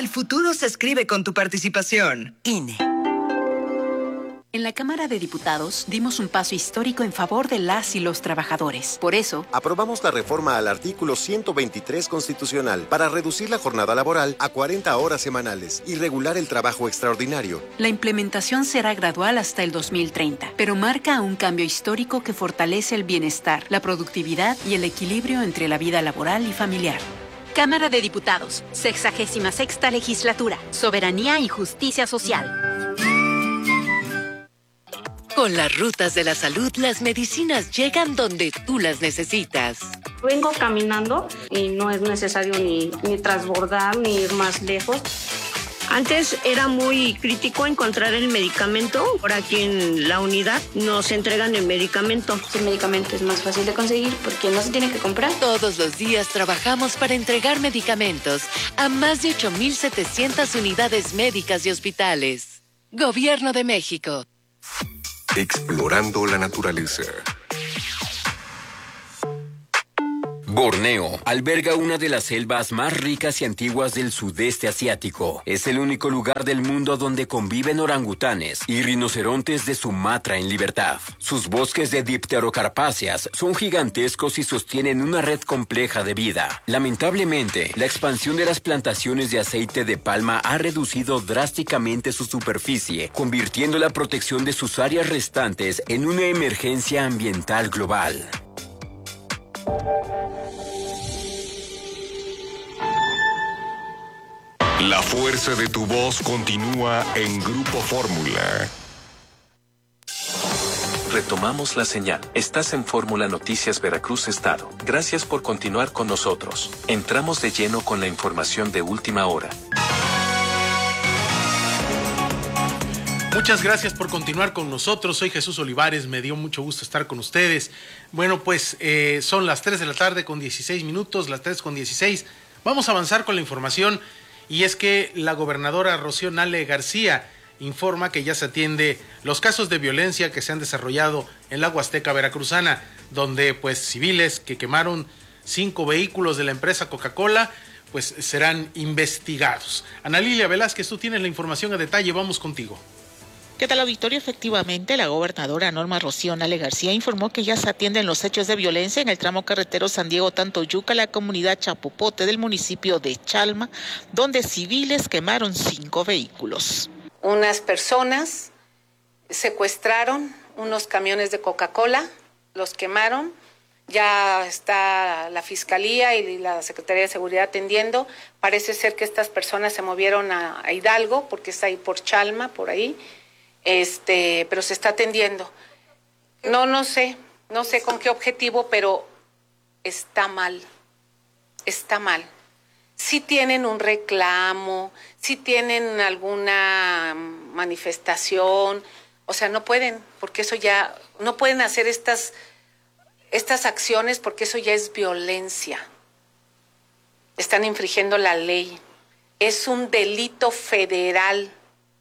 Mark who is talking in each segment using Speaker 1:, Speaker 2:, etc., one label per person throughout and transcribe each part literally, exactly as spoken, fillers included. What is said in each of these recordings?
Speaker 1: futuro se escribe con tu participación. I N E.
Speaker 2: En la Cámara de Diputados dimos un paso histórico en favor de las y los trabajadores. Por eso,
Speaker 3: aprobamos la reforma al artículo ciento veintitrés constitucional para reducir la jornada laboral a cuarenta horas semanales y regular el trabajo extraordinario.
Speaker 2: La implementación será gradual hasta el dos mil treinta, pero marca un cambio histórico que fortalece el bienestar, la productividad y el equilibrio entre la vida laboral y familiar.
Speaker 4: Cámara de Diputados, sexagésima sexta legislatura, soberanía y justicia social.
Speaker 5: Con las rutas de la salud, las medicinas llegan donde tú las necesitas.
Speaker 6: Vengo caminando y no es necesario ni, ni transbordar ni ir más lejos. Antes era muy crítico encontrar el medicamento. Por aquí en la unidad nos entregan el medicamento.
Speaker 7: El medicamento es más fácil de conseguir porque no se tiene que comprar.
Speaker 5: Todos los días trabajamos para entregar medicamentos a más de ocho mil setecientas unidades médicas y hospitales. Gobierno de México.
Speaker 8: Explorando la naturaleza.
Speaker 9: Borneo alberga una de las selvas más ricas y antiguas del sudeste asiático. Es el único lugar del mundo donde conviven orangutanes y rinocerontes de Sumatra en libertad. Sus bosques de dipterocarpáceas son gigantescos y sostienen una red compleja de vida. Lamentablemente, la expansión de las plantaciones de aceite de palma ha reducido drásticamente su superficie, convirtiendo la protección de sus áreas restantes en una emergencia ambiental global.
Speaker 8: La fuerza de tu voz continúa en Grupo Fórmula.
Speaker 10: Retomamos la señal. Estás en Fórmula Noticias Veracruz Estado. Gracias por continuar con nosotros. Entramos de lleno con la información de última hora.
Speaker 11: Muchas gracias por continuar con nosotros. Soy Jesús Olivares, me dio mucho gusto estar con ustedes. Bueno, pues eh, son las tres de la tarde con dieciséis minutos, las tres con dieciséis. Vamos a avanzar con la información. Y es que la gobernadora Rocío Nale García informa que ya se atiende los casos de violencia que se han desarrollado en la Huasteca veracruzana, donde pues civiles que quemaron cinco vehículos de la empresa Coca-Cola pues serán investigados. Ana Lilia Velázquez, tú tienes la información a detalle, vamos contigo.
Speaker 12: ¿Qué tal, auditorio? Efectivamente, la gobernadora Norma Rocío Nale García informó que ya se atienden los hechos de violencia en el tramo carretero San Diego-Tantoyuca, la comunidad Chapopote del municipio de Chalma, donde civiles quemaron cinco vehículos.
Speaker 13: Unas personas secuestraron unos camiones de Coca-Cola, los quemaron. Ya está la Fiscalía y la Secretaría de Seguridad atendiendo. Parece ser que estas personas se movieron a, a Hidalgo, porque está ahí por Chalma, por ahí. Este, pero se está atendiendo. No, no sé, no sé con qué objetivo, pero está mal, está mal. Si tienen un reclamo, si tienen alguna manifestación, o sea, no pueden, porque eso ya, no pueden hacer estas, estas acciones porque eso ya es violencia. Están infringiendo la ley. Es un delito federal.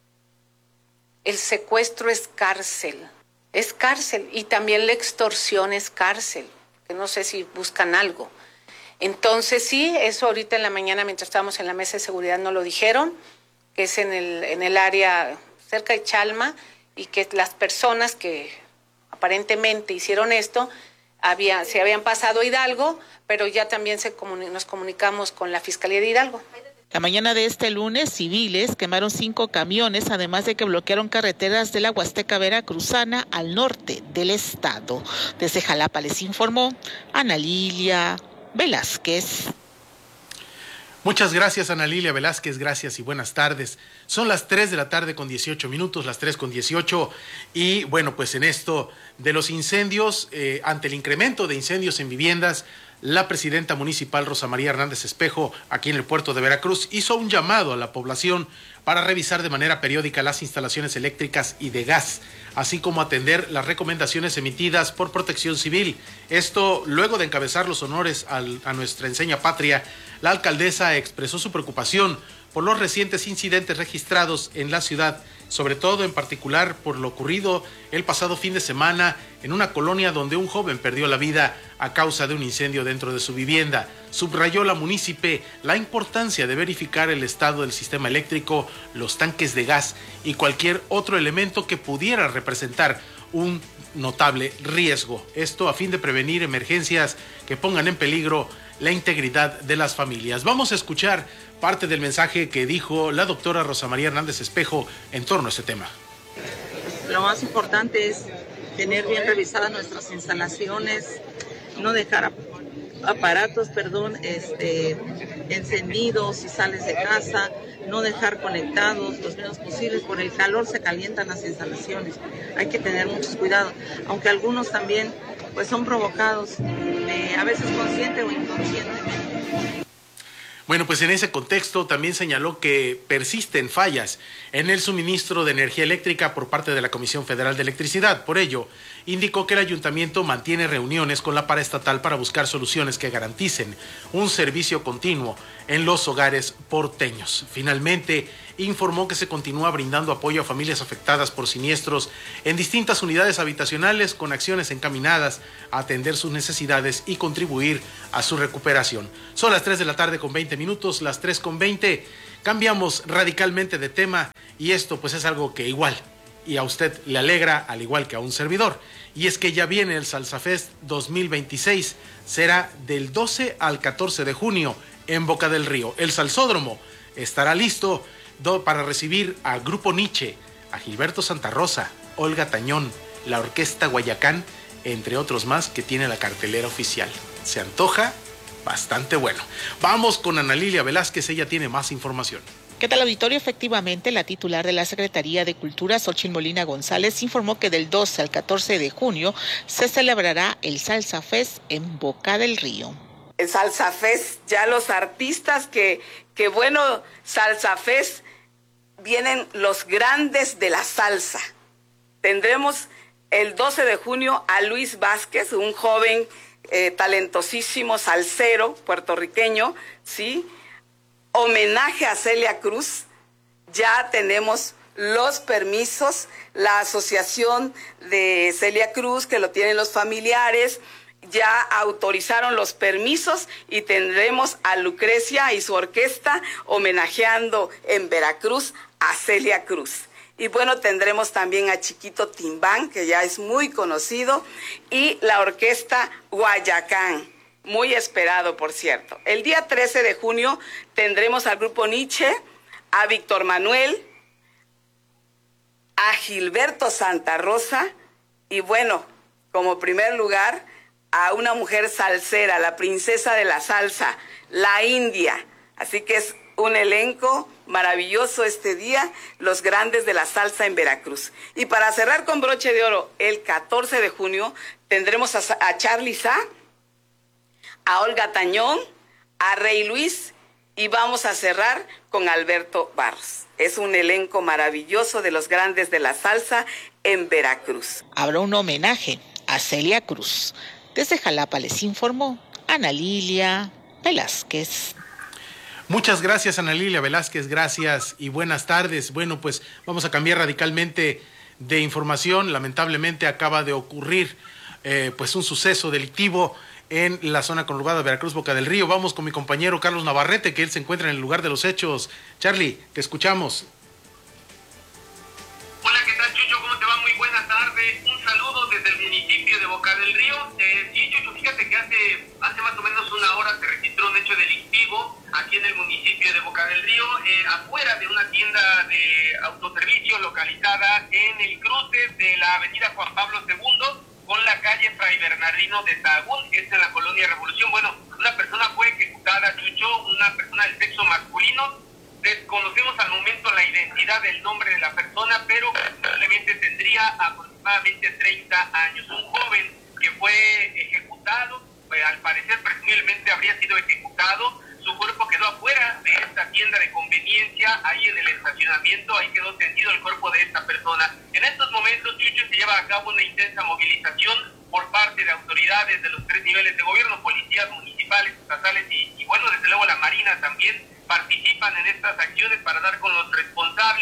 Speaker 13: El secuestro es cárcel, es cárcel, y también la extorsión es cárcel, que no sé si buscan algo. Entonces sí, eso ahorita en la mañana mientras estábamos en la mesa de seguridad nos lo dijeron, que es en el, en el área cerca de Chalma, y que las personas que aparentemente hicieron esto había, se habían pasado a Hidalgo, pero ya también se comuni- nos comunicamos con la Fiscalía de Hidalgo.
Speaker 12: La mañana de este lunes, civiles quemaron cinco camiones, además de que bloquearon carreteras de la Huasteca veracruzana al norte del estado. Desde Jalapa les informó Ana Lilia Velázquez.
Speaker 11: Muchas gracias, Ana Lilia Velázquez, gracias y buenas tardes. Son las tres de la tarde con dieciocho minutos, las tres con dieciocho, y bueno, pues en esto de los incendios, eh, ante el incremento de incendios en viviendas, la presidenta municipal Rosa María Hernández Espejo, aquí en el puerto de Veracruz, hizo un llamado a la población para revisar de manera periódica las instalaciones eléctricas y de gas, así como atender las recomendaciones emitidas por Protección Civil. Esto, luego de encabezar los honores al, a nuestra enseña patria, la alcaldesa expresó su preocupación por los recientes incidentes registrados en la ciudad sobre todo en particular por lo ocurrido el pasado fin de semana en una colonia donde un joven perdió la vida a causa de un incendio dentro de su vivienda. Subrayó la munícipe la importancia de verificar el estado del sistema eléctrico, los tanques de gas y cualquier otro elemento que pudiera representar un notable riesgo. Esto a fin de prevenir emergencias que pongan en peligro la integridad de las familias. Vamos a escuchar parte del mensaje que dijo la doctora Rosa María Hernández Espejo en torno a este tema.
Speaker 14: Lo más importante es tener bien revisadas nuestras instalaciones, no dejar aparatos, perdón, este, encendidos si sales de casa, no dejar conectados los menos posibles. Por el calor se calientan las instalaciones. Hay que tener muchos cuidados, aunque algunos también pues son provocados, eh, a veces consciente o inconscientemente.
Speaker 11: Bueno, pues en ese contexto también señaló que persisten fallas en el suministro de energía eléctrica por parte de la Comisión Federal de Electricidad. Por ello, indicó que el ayuntamiento mantiene reuniones con la paraestatal para buscar soluciones que garanticen un servicio continuo en los hogares porteños. Finalmente, informó que se continúa brindando apoyo a familias afectadas por siniestros en distintas unidades habitacionales con acciones encaminadas a atender sus necesidades y contribuir a su recuperación. Son las tres de la tarde con veinte minutos, las tres con veinte. Cambiamos radicalmente de tema y esto pues es algo que igual y a usted le alegra al igual que a un servidor. Y es que ya viene el Salsa Fest dos mil veintiséis, será del doce al catorce de junio en Boca del Río. El Salsódromo estará listo para recibir a Grupo Nietzsche, a Gilberto Santa Rosa, Olga Tañón, la Orquesta Guayacán, entre otros más que tiene la cartelera oficial. Se antoja bastante bueno. Vamos con Ana Lilia Velázquez, ella tiene más información.
Speaker 12: ¿Qué tal, auditorio? Efectivamente, la titular de la Secretaría de Cultura, Xochitl Molina González, informó que del doce al catorce de junio se celebrará el Salsa Fest en Boca del Río.
Speaker 15: El Salsa Fest, ya los artistas que, que bueno, Salsa Fest, vienen los grandes de la salsa. Tendremos el doce de junio a Luis Vázquez, un joven eh, talentosísimo salsero puertorriqueño, ¿sí? Homenaje a Celia Cruz. Ya tenemos los permisos, la asociación de Celia Cruz, que lo tienen los familiares, ya autorizaron los permisos y tendremos a Lucrecia y su orquesta homenajeando en Veracruz a Celia Cruz. Y bueno, tendremos también a Chiquito Timbán, que ya es muy conocido, y la orquesta Guayacán, muy esperado, por cierto. El día trece de junio tendremos al Grupo Nietzsche, a Víctor Manuel, a Gilberto Santa Rosa, y bueno, como primer lugar, a una mujer salsera, la princesa de la salsa, la India. Así que es un elenco maravilloso este día, los grandes de la salsa en Veracruz. Y para cerrar con broche de oro, el catorce de junio tendremos a, a Charly Sá, a Olga Tañón, a Rey Luis y vamos a cerrar con Alberto Barros. Es un elenco maravilloso de los grandes de la salsa en Veracruz.
Speaker 12: Habrá un homenaje a Celia Cruz. Desde Jalapa les informó Ana Lilia Velázquez.
Speaker 11: Muchas gracias, Ana Lilia Velázquez, gracias y buenas tardes. Bueno, pues vamos a cambiar radicalmente de información. Lamentablemente acaba de ocurrir eh, pues un suceso delictivo en la zona conurbada de Veracruz, Boca del Río. Vamos con mi compañero Carlos Navarrete, que él se encuentra en el lugar de los hechos. Charlie, te escuchamos.
Speaker 16: Hola, ¿qué tal, Chucho? ¿Cómo te va? Muy buenas tardes. Un saludo desde el municipio de Boca del Río. Eh, sí, Chucho, fíjate que hace, hace más o menos una hora se registró un hecho delictivo aquí en el municipio de Boca del Río, eh, afuera de una tienda de autoservicio localizada en el cruce de la avenida Juan Pablo segundo con la calle Fray Bernardino de Sahagún, es en la colonia Revolución. Bueno, una persona fue ejecutada, Chucho, una persona del sexo masculino. Desconocemos al momento la identidad del nombre de la persona, pero probablemente tendría aproximadamente treinta años. Un joven que fue ejecutado, pues, al parecer presumiblemente habría sido ejecutado. Su cuerpo quedó afuera de esta tienda de conveniencia, ahí en el estacionamiento, ahí quedó tendido el cuerpo de esta persona. En estos momentos, Chucho, se lleva a cabo una intensa movilización por parte de autoridades de los tres niveles de gobierno, policías municipales, estatales y, y bueno, desde luego la Marina también participan en estas acciones para dar con los responsables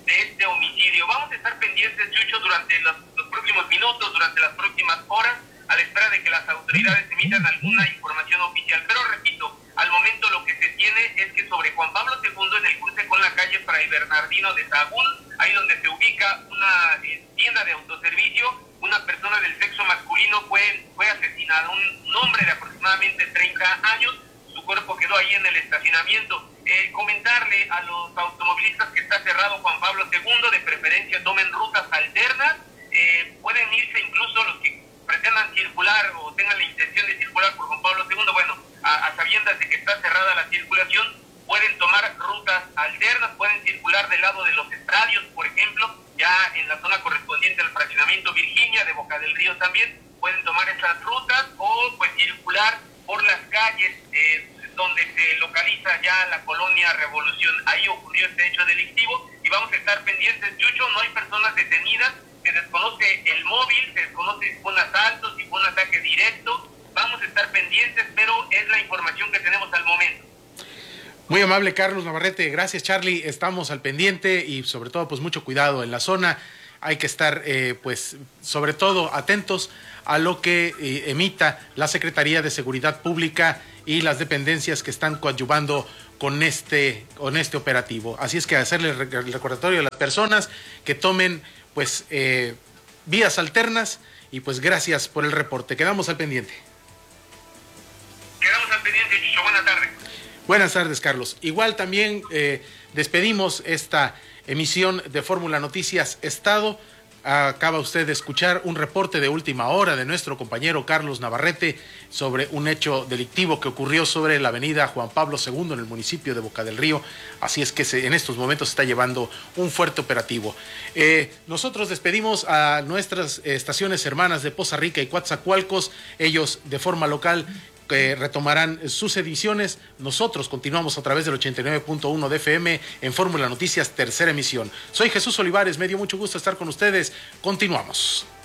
Speaker 16: de este homicidio. Vamos a estar pendientes, Chucho, durante los, los próximos minutos, durante las próximas horas, a la espera de que las autoridades emitan alguna información oficial. Pero repito, al momento lo que se tiene es que sobre Juan Pablo segundo, en el cruce con la calle Fray Bernardino de Sahagún, ahí donde se ubica una eh, tienda de autoservicio, una persona del sexo masculino fue, fue asesinada, un, un hombre de aproximadamente treinta años, su cuerpo quedó ahí en el estacionamiento. Eh, comentarle a los automovilistas que está cerrado Juan Pablo segundo, de preferencia tomen rutas alternas, eh, pueden irse incluso los que pretendan circular o tengan la intención de circular por Juan Pablo segundo, bueno, a, a sabiendas de que está cerrada la circulación, pueden tomar rutas alternas, pueden circular del lado de los estadios, por ejemplo, ya en la zona correspondiente al fraccionamiento Virginia, de Boca del Río también, pueden tomar esas rutas o pues circular por las calles eh, donde se localiza ya la colonia Revolución. Ahí ocurrió este hecho delictivo y vamos a estar pendientes, Chucho, no hay personas detenidas, se desconoce el móvil, se desconoce si fue un asalto, si fue un ataque directo, vamos a estar pendientes, pero es la información que tenemos al momento.
Speaker 11: Muy amable Carlos Navarrete, gracias Charlie, estamos al pendiente y sobre todo pues mucho cuidado en la zona, hay que estar eh, pues sobre todo atentos a lo que eh, emita la Secretaría de Seguridad Pública y las dependencias que están coadyuvando con este, con este operativo. Así es que hacerle el recordatorio a las personas que tomen pues eh, vías alternas y pues gracias por el reporte, quedamos al pendiente.
Speaker 16: Quedamos al pendiente, Chicho, buenas tardes.
Speaker 11: Buenas tardes, Carlos. Igual también eh, despedimos esta emisión de Fórmula Noticias Estado. Acaba usted de escuchar un reporte de última hora de nuestro compañero Carlos Navarrete sobre un hecho delictivo que ocurrió sobre la avenida Juan Pablo segundo en el municipio de Boca del Río. Así es que se, en estos momentos se está llevando un fuerte operativo. Eh, nosotros despedimos a nuestras estaciones hermanas de Poza Rica y Coatzacoalcos, ellos de forma local que retomarán sus ediciones. Nosotros continuamos a través del ochenta y nueve punto uno de F M en Fórmula Noticias, tercera emisión. Soy Jesús Olivares, me dio mucho gusto estar con ustedes. Continuamos.